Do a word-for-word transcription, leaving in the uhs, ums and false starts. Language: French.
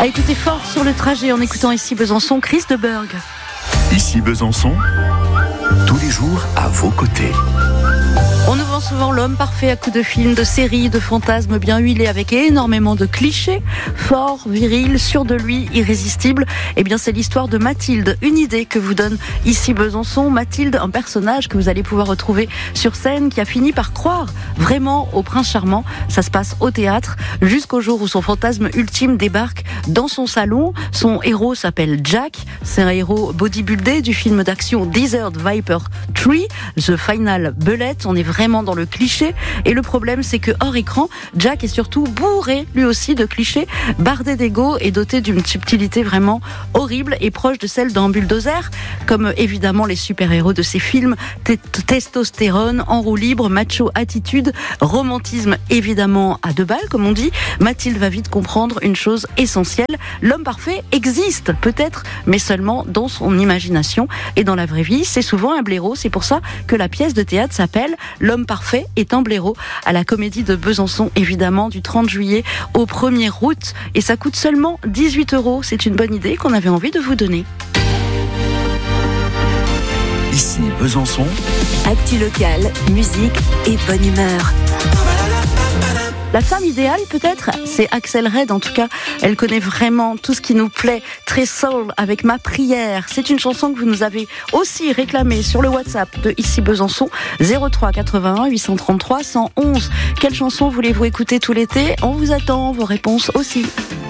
à écouter fort sur le trajet en écoutant ici Besançon, Chris de Burgh. Ici Besançon, tous les jours à vos côtés. On nous vend souvent l'homme parfait à coups de films, de séries, de fantasmes bien huilés avec énormément de clichés. Fort, viril, sûr de lui, irrésistible. Eh bien, c'est l'histoire de Mathilde. Une idée que vous donne ici Besançon. Mathilde, un personnage que vous allez pouvoir retrouver sur scène qui a fini par croire vraiment au prince charmant. Ça se passe au théâtre jusqu'au jour où son fantasme ultime débarque dans son salon. Son héros s'appelle Jack. C'est un héros bodybuildé du film d'action Desert Viper trois, The Final Bullet. On est vraiment dans le cliché. Et le problème, c'est que hors écran, Jack est surtout bourré, lui aussi, de clichés, bardé d'ego et doté d'une subtilité vraiment horrible et proche de celle d'un bulldozer, comme évidemment les super-héros de ces films. T- testostérone, en roue libre, macho attitude, romantisme évidemment à deux balles, comme on dit. Mathilde va vite comprendre une chose essentielle. L'homme parfait existe, peut-être, mais seulement dans son imagination. Et dans la vraie vie, c'est souvent un blaireau. C'est pour ça que la pièce de théâtre s'appelle L'homme parfait est un blaireau, à la Comédie de Besançon, évidemment, du trente juillet au premier août. Et ça coûte seulement dix-huit euros. C'est une bonne idée qu'on avait envie de vous donner. Ici Besançon, Actu locale, musique et bonne humeur. La femme idéale, peut-être, c'est Axel Red. En tout cas, elle connaît vraiment tout ce qui nous plaît. Très soul avec Ma prière. C'est une chanson que vous nous avez aussi réclamée sur le WhatsApp de Ici Besançon, zéro trois quatre-vingt-un huit cent trente-trois cent onze. Quelle chanson voulez-vous écouter tout l'été ? On vous attend vos réponses aussi.